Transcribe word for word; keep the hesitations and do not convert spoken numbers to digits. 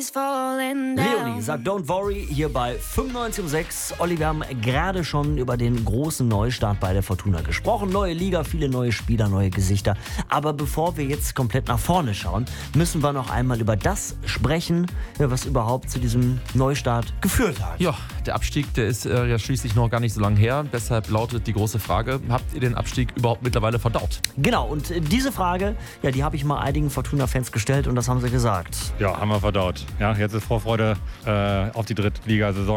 Leonie sagt Don't Worry hier bei fünfundneunzig Komma sechs. Olli, wir haben gerade schon über den großen Neustart bei der Fortuna gesprochen. Neue Liga, viele neue Spieler, neue Gesichter. Aber bevor wir jetzt komplett nach vorne schauen, müssen wir noch einmal über das sprechen, was überhaupt zu diesem Neustart geführt hat. Ja, der Abstieg, der ist äh, ja schließlich noch gar nicht so lange her. Deshalb lautet die große Frage, habt ihr den Abstieg überhaupt mittlerweile verdaut? Genau, und äh, diese Frage, ja, die habe ich mal einigen Fortuna-Fans gestellt und das haben sie gesagt. Ja, haben wir verdaut. Ja, jetzt ist Vorfreude äh, auf die Drittligasaison.